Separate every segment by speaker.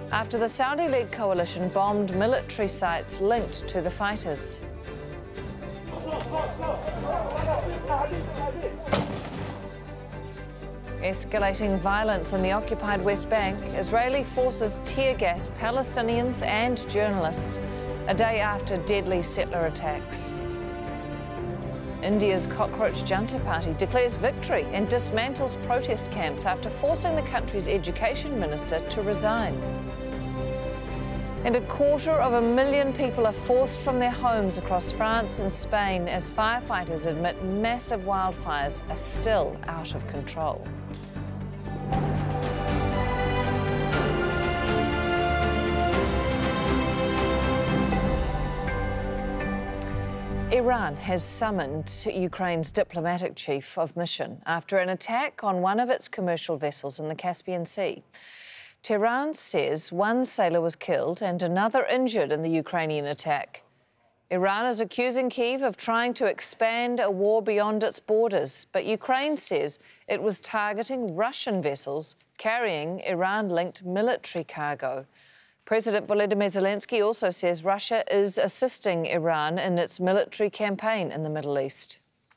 Speaker 1: after the Saudi-led coalition bombed military sites linked to the fighters. Escalating violence in the occupied West Bank, Israeli forces tear gas Palestinians and journalists a day after deadly settler attacks. India's Cockroach Junta Party declares victory and dismantles protest camps after forcing the country's education minister to resign. And 250,000 people are forced from their homes across France and Spain as firefighters admit massive wildfires are still out of control. Iran has summoned Ukraine's diplomatic chief of mission after an attack on one of its commercial vessels in the Caspian Sea. Tehran says one sailor was killed and another injured in the Ukrainian attack. Iran is accusing Kyiv of trying to expand a war beyond its borders, but Ukraine says it was targeting Russian vessels carrying Iran-linked military cargo. President Volodymyr Zelensky also says Russia is assisting Iran in its military campaign in the Middle East.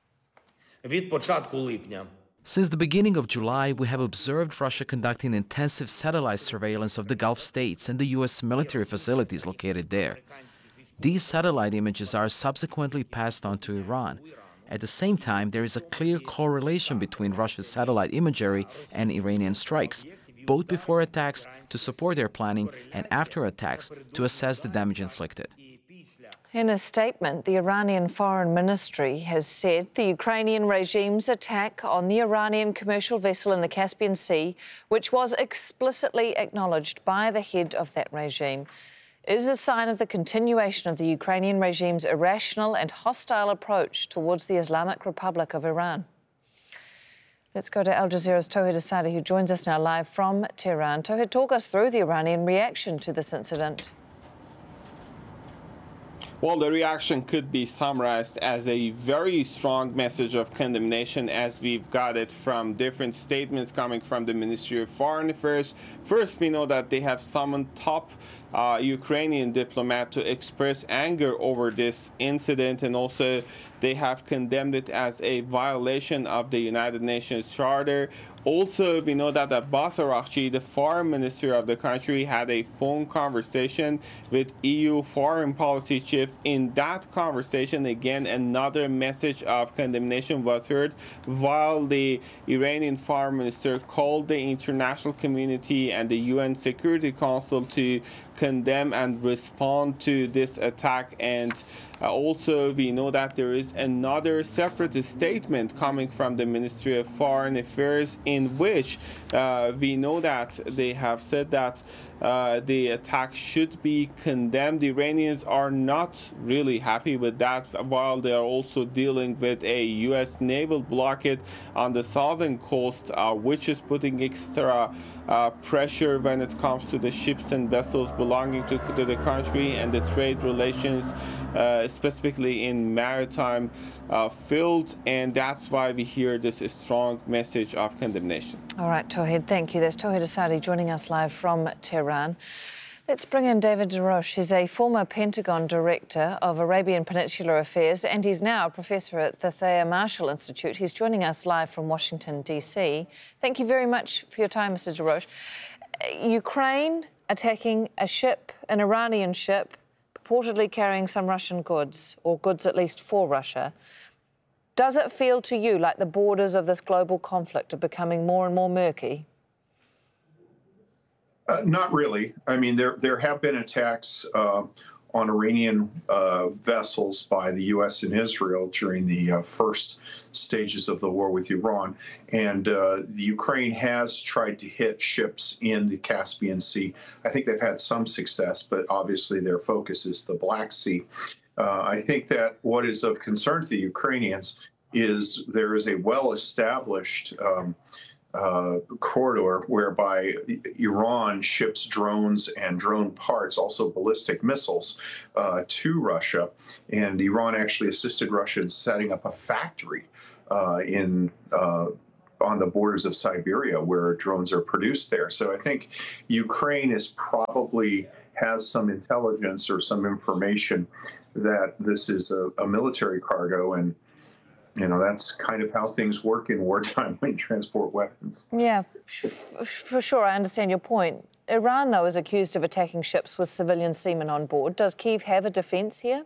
Speaker 2: Since the beginning of July, we have observed Russia conducting intensive satellite surveillance of the Gulf states and the U.S. military facilities located there. These satellite images are subsequently passed on to Iran. At the same time, there is a clear correlation between Russia's satellite imagery and Iranian strikes, both before attacks to support their planning and after attacks to assess the damage inflicted.
Speaker 1: In a statement, the Iranian Foreign Ministry has said the Ukrainian regime's attack on the Iranian commercial vessel in the Caspian Sea, which was explicitly acknowledged by the head of that regime, is a sign of the continuation of the Ukrainian regime's irrational and hostile approach towards the Islamic Republic of Iran. Let's go to Al Jazeera's Tawhid Asadi, who joins us now live from Tehran. Tawhid, talk us through the Iranian reaction to this incident.
Speaker 3: Well, the reaction could be summarized as a very strong message of condemnation, as we've got it from different statements coming from the Ministry of Foreign Affairs. First, we know that they have summoned top Ukrainian diplomat to express anger over this incident, and also they have condemned it as a violation of the United Nations Charter. Also, we know that Abbas Araghchi, the foreign minister of the country, had a phone conversation with EU foreign policy chief. In that conversation, again, another message of condemnation was heard, while the Iranian foreign minister called the international community and the UN Security Council to condemn and respond to this attack. And also, we know that there is another separate statement coming from the Ministry of Foreign Affairs in which we know that they have said that the attack should be condemned. The Iranians are not really happy with that, while they are also dealing with a U.S. naval blockade on the southern coast, which is putting extra pressure when it comes to the ships and vessels belonging to the country and the trade relations, specifically in maritime field, and that's why we hear this strong message of condemnation.
Speaker 1: All right, Tawhid, thank you. That's Tawhid Asadi joining us live from Tehran. Let's bring in David DeRoche. He's a former Pentagon Director of Arabian Peninsula Affairs, and he's now a professor at the Thayer Marshall Institute. He's joining us live from Washington, D.C. Thank you very much for your time, Mr. DeRoche. Ukraine attacking a ship, an Iranian ship, purportedly carrying some Russian goods, or goods at least for Russia. Does it feel to you like the borders of this global conflict are becoming more and more murky?
Speaker 4: Not really. I mean, there have been attacks on Iranian vessels by the U.S. and Israel during the first stages of the war with Iran. And the Ukraine has tried to hit ships in the Caspian Sea. I think they've had some success, but obviously their focus is the Black Sea. I think that what is of concern to the Ukrainians is there is a well-established corridor whereby Iran ships drones and drone parts, also ballistic missiles, to Russia. And Iran actually assisted Russia in setting up a factory in on the borders of Siberia where drones are produced there. So I think Ukraine is probably has some intelligence or some information that this is a military cargo, and that's kind of how things work in wartime when you transport weapons.
Speaker 1: Yeah, for sure, I understand your point. Iran, though, is accused of attacking ships with civilian seamen on board. Does Kyiv have a defence here?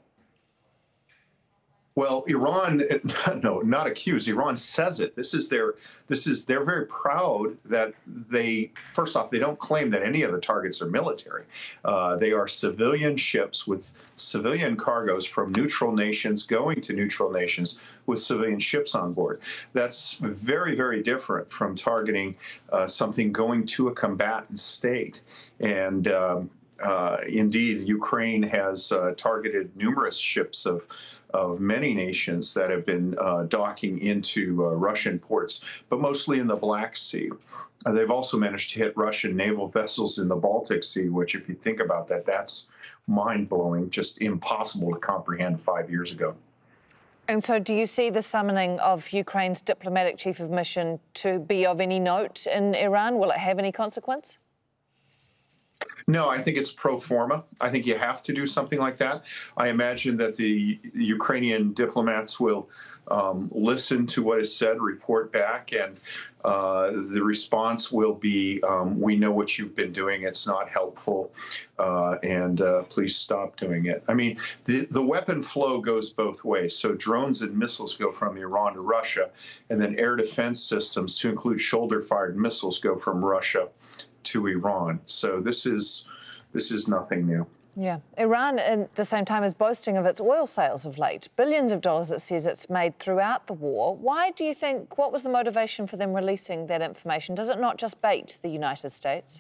Speaker 4: Well, Iran, no, not accused. Iran says it. They're very proud that first off, they don't claim that any of the targets are military. They are civilian ships with civilian cargoes from neutral nations going to neutral nations with civilian ships on board. That's very, very different from targeting something going to a combatant state. And indeed, Ukraine has targeted numerous ships of many nations that have been docking into Russian ports, but mostly in the Black Sea. They've also managed to hit Russian naval vessels in the Baltic Sea, which, if you think about that, that's mind-blowing, just impossible to comprehend 5 years ago.
Speaker 1: And so do you see the summoning of Ukraine's diplomatic chief of mission to be of any note in Iran? Will it have any consequence?
Speaker 4: No, I think it's pro forma. I think you have to do something like that. I imagine that the Ukrainian diplomats will listen to what is said, report back, and the response will be, we know what you've been doing. It's not helpful, and please stop doing it. I mean, the weapon flow goes both ways. So drones and missiles go from Iran to Russia, and then air defense systems, to include shoulder-fired missiles, go from Russia to Iran. So this is nothing new.
Speaker 1: Yeah. Iran, at the same time, is boasting of its oil sales of late. Billions of dollars it says it's made throughout the war. Why do you think, what was the motivation for them releasing that information? Does it not just bait the United States?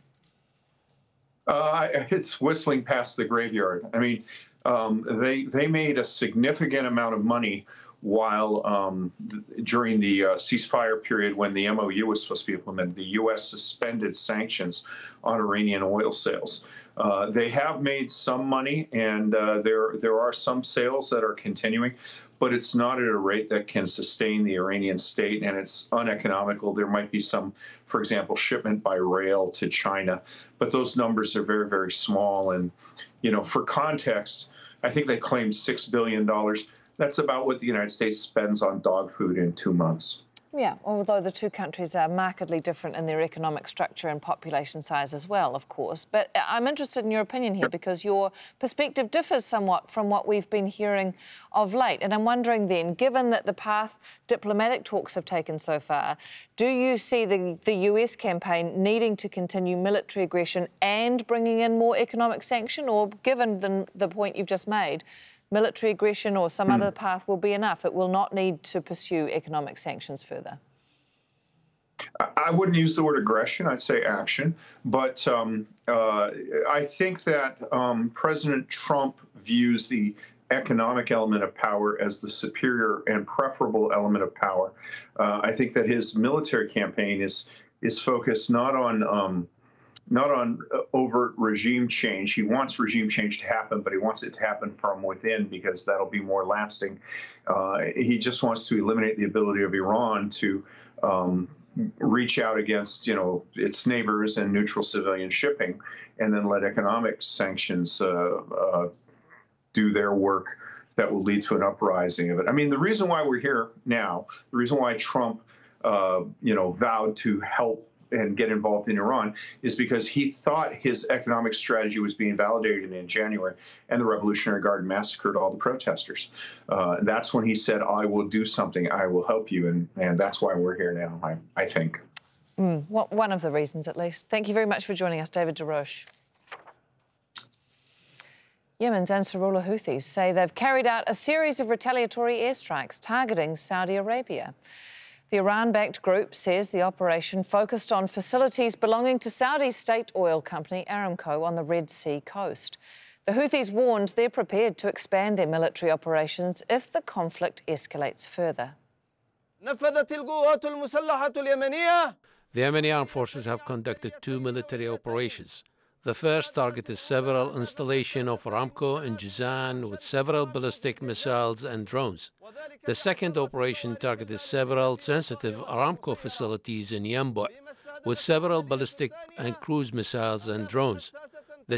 Speaker 4: It's whistling past the graveyard. I mean, they made a significant amount of money while during the ceasefire period when the MOU was supposed to be implemented. The U.S. suspended sanctions on Iranian oil sales. They have made some money, and there are some sales that are continuing, but it's not at a rate that can sustain the Iranian state, and it's uneconomical. There might be some, for example, shipment by rail to China, but those numbers are very, very small. And, for context, I think they claimed $6 billion. That's about what the United States spends on dog food in 2 months.
Speaker 1: Yeah, although the two countries are markedly different in their economic structure and population size as well, of course. But I'm interested in your opinion here because your perspective differs somewhat from what we've been hearing of late. And I'm wondering then, given that the path diplomatic talks have taken so far, do you see the US campaign needing to continue military aggression and bringing in more economic sanction? Or given the point you've just made, military aggression or some other path will be enough? It will not need to pursue economic sanctions further.
Speaker 4: I wouldn't use the word aggression. I'd say action. But I think that President Trump views the economic element of power as the superior and preferable element of power. I think that his military campaign is focused not on overt regime change. He wants regime change to happen, but he wants it to happen from within because that'll be more lasting. He just wants to eliminate the ability of Iran to reach out against, its neighbors and neutral civilian shipping, and then let economic sanctions do their work that will lead to an uprising of it. I mean, the reason why we're here now, the reason why Trump, vowed to help and get involved in Iran is because he thought his economic strategy was being validated in January, and the Revolutionary Guard massacred all the protesters. That's when he said, I will do something, I will help you, and that's why we're here now, I think.
Speaker 1: One of the reasons, at least. Thank you very much for joining us, David DeRoche. Yemen's Ansarullah Houthis say they've carried out a series of retaliatory airstrikes targeting Saudi Arabia. The Iran-backed group says the operation focused on facilities belonging to Saudi state oil company Aramco on the Red Sea coast. The Houthis warned they're prepared to expand their military operations if the conflict escalates further.
Speaker 5: The Yemeni armed forces have conducted 2 military operations. The first targeted several installations of Aramco in Jizan with several ballistic missiles and drones. The second operation targeted several sensitive Aramco facilities in Yanbu with several ballistic and cruise missiles and drones.